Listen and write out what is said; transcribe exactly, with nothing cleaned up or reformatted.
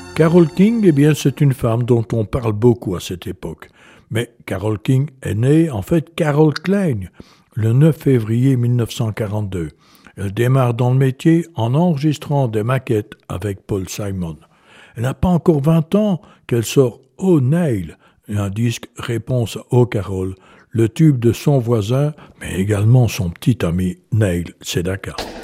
Carole King, eh bien, c'est une femme dont on parle beaucoup à cette époque. Mais Carole King est née, en fait, Carole Klein, le neuf février mille neuf cent quarante-deux. Elle démarre dans le métier en enregistrant des maquettes avec Paul Simon. Elle n'a pas encore vingt ans qu'elle sort Oh Neil, un disque réponse à Oh Carole, le tube de son voisin, mais également son petit ami Neil Sedaka.